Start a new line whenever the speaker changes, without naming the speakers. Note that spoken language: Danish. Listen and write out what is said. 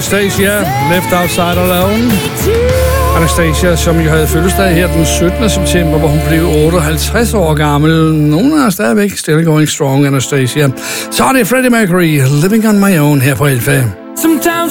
Anastasia, Left Outside Alone. Anastasia, som jo havde fødselsdag her den 17. september, hvor hun blev 58 år gammel. Nogen er stadigvæk still going strong, Anastasia. Så er det Freddie Mercury, Living on My Own her på Alfa.
Sometimes